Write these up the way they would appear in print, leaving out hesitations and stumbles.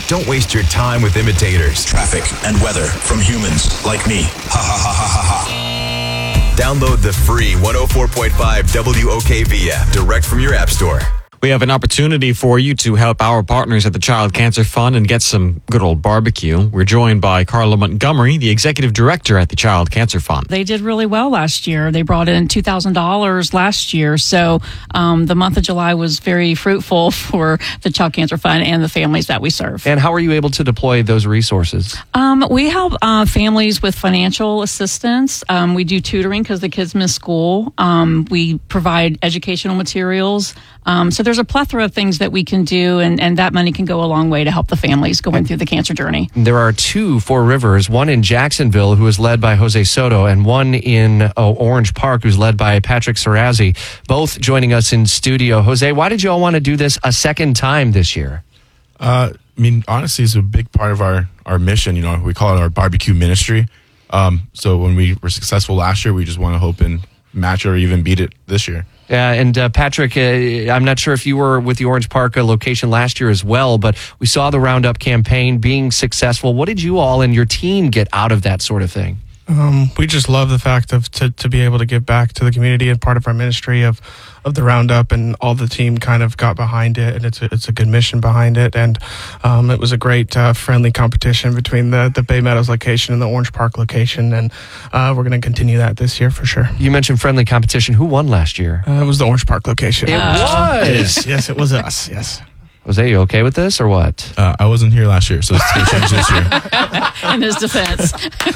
Don't waste your time with imitators. Traffic and weather from humans like me. Ha ha ha ha ha ha. Download the free 104.5 WOKV app direct from your app store. We have an opportunity for you to help our partners at the Child Cancer Fund and get some good old barbecue. We're joined by Carla Montgomery, the executive director at the Child Cancer Fund. They did really well last year. They brought in $2,000 last year. So the month of July was very fruitful for the Child Cancer Fund and the families that we serve. And how are you able to deploy those resources? We help families with financial assistance. We do tutoring because the kids miss school. We provide educational materials. So there's a plethora of things that we can do, and that money can go a long way to help the families going through the cancer journey. There are two Four Rivers, one in Jacksonville, who is led by Jose Soto, and one in Orange Park, who's led by Patrick Sarazzi, both joining us in studio. Jose, why did you all want to do this a second time this year? Honestly, it's a big part of our mission. We call it our barbecue ministry. So when we were successful last year, we just want to hope and match or even beat it this year. And Patrick, I'm not sure if you were with the Orange Park location last year as well, but we saw the Roundup campaign being successful. What did you all and your team get out of that sort of thing? We just love the fact of to be able to give back to the community, and part of our ministry of the Roundup, and all the team kind of got behind it, and it's a good mission behind it. And it was a great friendly competition between the Bay Meadows location and the Orange Park location, and we're going to continue that this year for sure. You mentioned friendly competition. Who won last year? It was the Orange Park location. It was? Yes, it was us, yes. Jose, you okay with this or what? I wasn't here last year, so it's going to change this year. In his defense.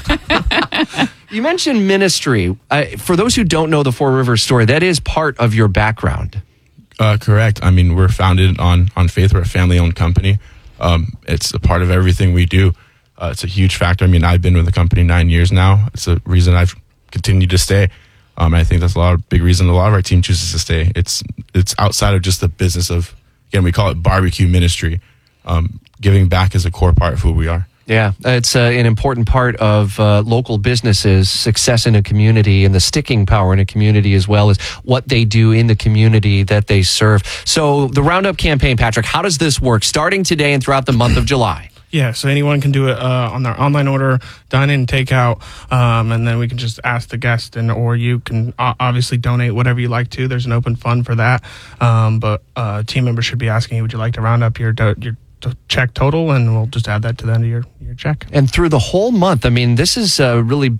You mentioned ministry. For those who don't know the Four Rivers story, that is part of your background. Correct. We're founded on faith. We're a family-owned company. It's a part of everything we do. It's a huge factor. I've been with the company 9 years now. It's a reason I've continued to stay. I think that's big reason a lot of our team chooses to stay. It's outside of just the business of, again, we call it barbecue ministry. Giving back is a core part of who we are. Yeah, it's an important part of local businesses' success in a community, and the sticking power in a community, as well as what they do in the community that they serve. So the Roundup campaign, Patrick, how does this work starting today and throughout the month of July? Yeah, so anyone can do it on their online order, dine-in, takeout, and then we can just ask the guest, or you can obviously donate whatever you like to. There's an open fund for that, but team members should be asking you, would you like to round up your check total, and we'll just add that to the end of your check. And through the whole month, this is really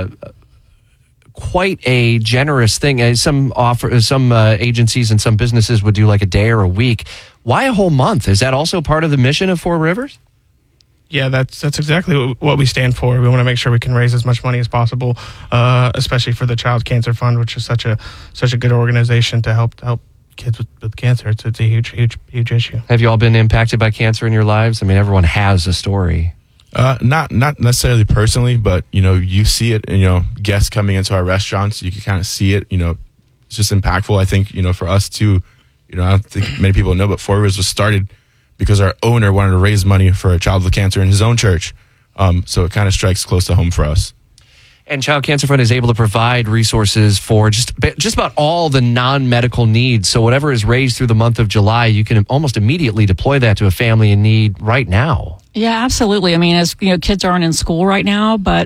quite a generous thing. Some agencies and some businesses would do like a day or a week. Why a whole month? Is that also part of the mission of Four Rivers? Yeah, that's exactly what we stand for. We want to make sure we can raise as much money as possible, especially for the Child Cancer Fund, which is such a good organization to help kids with cancer. It's a huge issue. Have you all been impacted by cancer in your lives? Everyone has a story. Not necessarily personally, but you see it. Guests coming into our restaurants, you can kind of see it. It's just impactful. I think for us too. I don't think many people know, but Four Rivers was started because our owner wanted to raise money for a child with cancer in his own church. So it kind of strikes close to home for us. And Child Cancer Fund is able to provide resources for just about all the non-medical needs. So whatever is raised through the month of July, you can almost immediately deploy that to a family in need right now. Yeah, absolutely. As kids aren't in school right now, but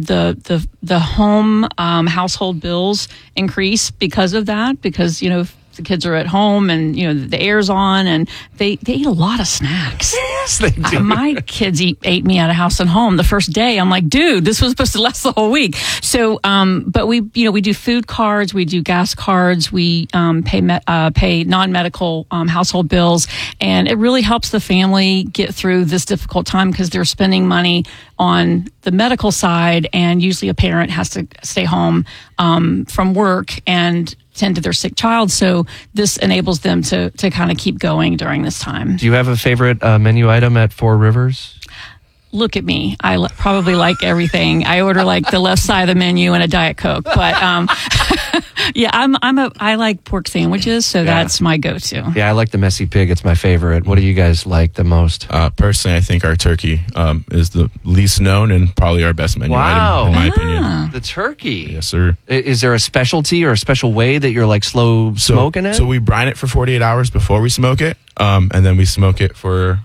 the home household bills increase because of that. Because the kids are at home and the air's on, and they eat a lot of snacks. Yes, they do. My kids ate me out of house and home the first day. I'm like, dude, this was supposed to last the whole week. So, but we do food cards, we do gas cards, we pay non-medical household bills, and it really helps the family get through this difficult time because they're spending money on the medical side, and usually a parent has to stay home from work and tend to their sick child. So this enables them to kind of keep going during this time. Do you have a favorite menu item at Four Rivers? Look at me. I probably like everything. I order like the left side of the menu and a Diet Coke. But yeah, I like pork sandwiches, so that's my go-to. Yeah, I like the messy pig. It's my favorite. What do you guys like the most? Personally, I think our turkey is the least known and probably our best menu item, in my opinion. The turkey? Yes, sir. Is there a specialty or a special way that you're like slow smoking it? So we brine it for 48 hours before we smoke it, and then we smoke it for